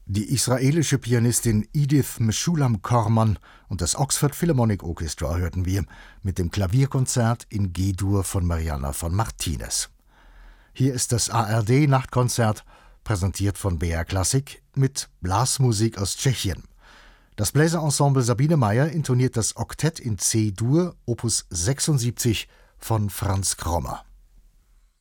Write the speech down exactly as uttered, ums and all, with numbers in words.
Die israelische Pianistin Edith Meshulam Korman und das Oxford Philharmonic Orchestra hörten wir mit dem Klavierkonzert in G-Dur von Marianna von Martinez. Hier ist das A R D-Nachtkonzert, präsentiert von B R Klassik, mit Blasmusik aus Tschechien. Das Bläserensemble Sabine Meyer intoniert das Oktett in C-Dur, Opus sechsundsiebzig von Franz Krommer.